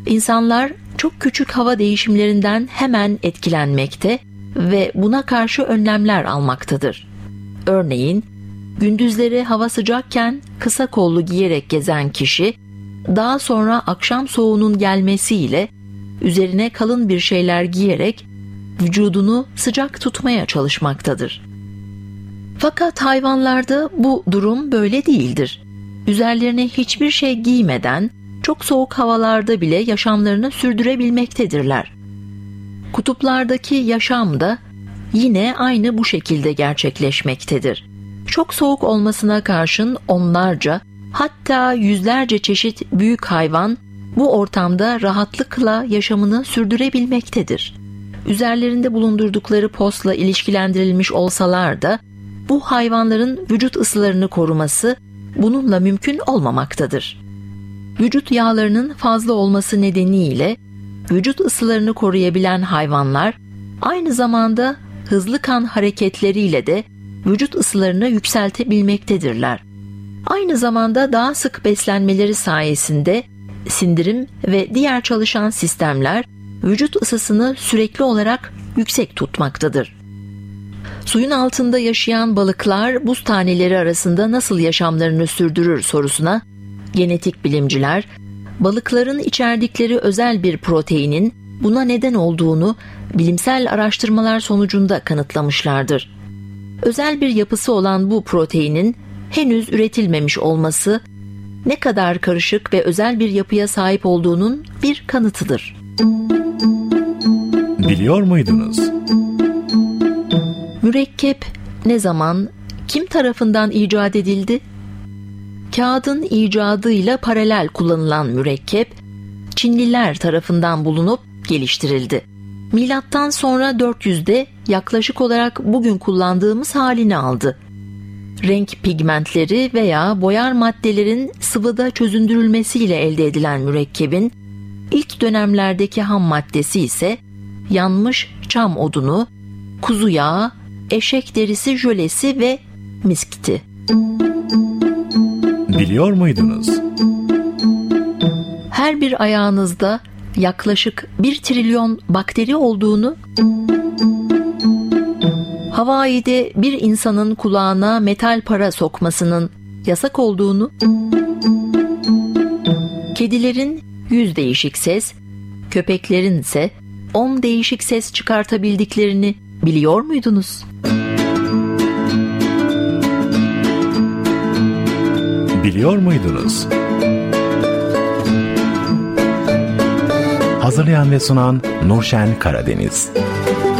İnsanlar çok küçük hava değişimlerinden hemen etkilenmekte ve buna karşı önlemler almaktadır. Örneğin, gündüzleri hava sıcakken kısa kollu giyerek gezen kişi, daha sonra akşam soğuğunun gelmesiyle üzerine kalın bir şeyler giyerek vücudunu sıcak tutmaya çalışmaktadır. Fakat hayvanlarda bu durum böyle değildir. Üzerlerine hiçbir şey giymeden çok soğuk havalarda bile yaşamlarını sürdürebilmektedirler. Kutuplardaki yaşam da yine aynı bu şekilde gerçekleşmektedir. Çok soğuk olmasına karşın onlarca, hatta yüzlerce çeşit büyük hayvan bu ortamda rahatlıkla yaşamını sürdürebilmektedir. Üzerlerinde bulundurdukları postla ilişkilendirilmiş olsalar da bu hayvanların vücut ısılarını koruması bununla mümkün olmamaktadır. Vücut yağlarının fazla olması nedeniyle vücut ısılarını koruyabilen hayvanlar aynı zamanda hızlı kan hareketleriyle de vücut ısılarını yükseltebilmektedirler. Aynı zamanda daha sık beslenmeleri sayesinde sindirim ve diğer çalışan sistemler vücut ısısını sürekli olarak yüksek tutmaktadır. Suyun altında yaşayan balıklar buz taneleri arasında nasıl yaşamlarını sürdürür sorusuna genetik bilimciler, balıkların içerdikleri özel bir proteinin buna neden olduğunu bilimsel araştırmalar sonucunda kanıtlamışlardır. Özel bir yapısı olan bu proteinin henüz üretilmemiş olması, ne kadar karışık ve özel bir yapıya sahip olduğunun bir kanıtıdır. Biliyor muydunuz? Mürekkep ne zaman, kim tarafından icat edildi? Kağıdın icadıyla paralel kullanılan mürekkep, Çinliler tarafından bulunup geliştirildi. Milattan sonra 400'de yaklaşık olarak bugün kullandığımız halini aldı. Renk pigmentleri veya boyar maddelerin sıvıda çözündürülmesiyle elde edilen mürekkebin ilk dönemlerdeki ham maddesi ise yanmış çam odunu, kuzu yağı, eşek derisi jölesi ve miskti. Biliyor muydunuz? Her bir ayağınızda yaklaşık 1 trilyon bakteri olduğunu, Hawaii'de bir insanın kulağına metal para sokmasının yasak olduğunu, kedilerin 100 değişik ses, köpeklerin ise 10 değişik ses çıkartabildiklerini biliyor muydunuz? Biliyor muydunuz? Hazırlayan ve sunan Nurşen Karadeniz.